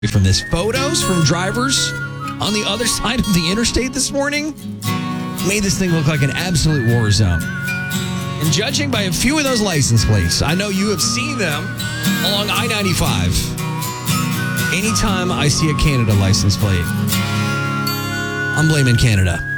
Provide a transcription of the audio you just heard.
from this. Photos from drivers on the other side of the interstate this morning made this thing look like an absolute war zone. And judging by a few of those license plates, I know you have seen them along I-95. Anytime I see a Canada license plate, I'm blaming Canada.